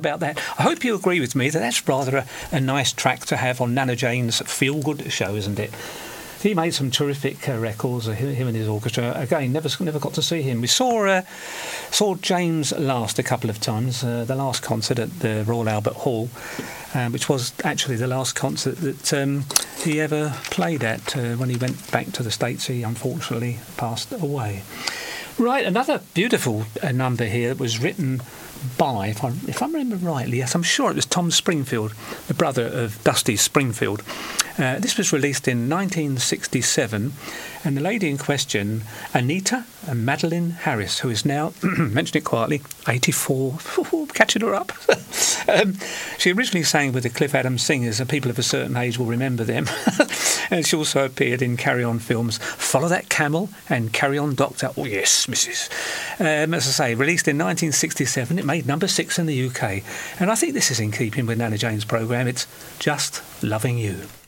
about that? I hope you agree with me that that's rather a nice track to have on Nana Jane's feel-good show, isn't it? He made some terrific records, him and his orchestra. Again, never got to see him. We saw James last a couple of times, the last concert at the Royal Albert Hall, which was actually the last concert that he ever played at. When he went back to the States, he unfortunately passed away. Right, another beautiful number here that was written by, if I remember rightly, yes, I'm sure it was Tom Springfield, the brother of Dusty Springfield. This was released in 1967, and the lady in question, Anita Madeline Harris, who is now, mention it quietly, 84, catching her up. She originally sang with the Cliff Adams Singers, and people of a certain age will remember them. And she also appeared in Carry On films, Follow That Camel and Carry On Doctor. Oh yes, Mrs. As I say, released in 1967, it made number 6 in the UK. And I think this is in keeping with Nana Jane's programme. It's Just Loving You.